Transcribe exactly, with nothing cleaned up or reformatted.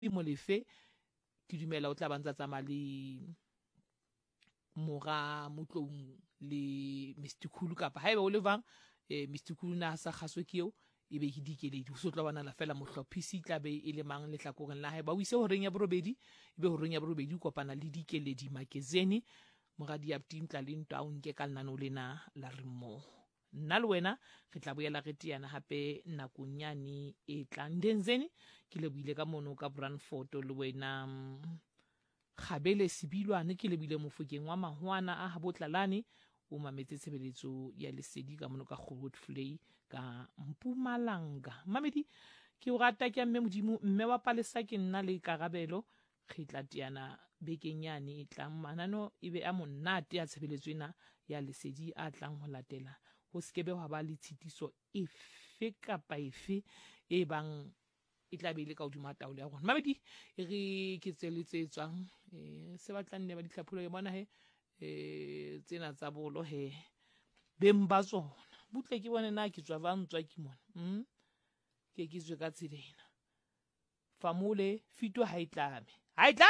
molefe ke dumela o tla bantsa tsamaya le mora motlong le Mister Khulu kapa haeba o le bang eh Mister Khulu na sa khaswe ke eo e be ke dikeledi o so tla bana la fela mohlophisi tla be e le mang le tlakoreng la haeba o ise ho reng ya borobedi e be ho reng ya borobedi o kopana le dikeledi magazine moradi Abdi Ntla le ntwa o nke ka lenano lena la re mo nna le wena re tla boela re tiana hape nakong nyane e tlang Ndenzeni ke le buile ka mono ka Brandfort le wena Khabele Sibilwane ke le buile Mofokeng wa Mahwana a Habotlalane o mametse tshebeletso ya lesedi ka mono ka Groot Vlei ka Mpumalanga mamedi ke o rata ke mme modimo mme wa Palesa ke nna le Karabelo re tla tiana bekeng yane e tlang manano e be a monate ya tshebeletso ena ya lesedi a tlang ho latela ho skebe wa ba le tshitiso efe kapa efe e bang e tla be ile ka hodima taolo ya rona mamedi e re ke tseletse tswang eh se batlang ne ba ditlhaphulo ke bona he eh tsena tsa bolo he beng ba tsona butle ke bone na ke tswa vantswa ke mona hm ke ke tswe ka tselena famole fito ha itlame ha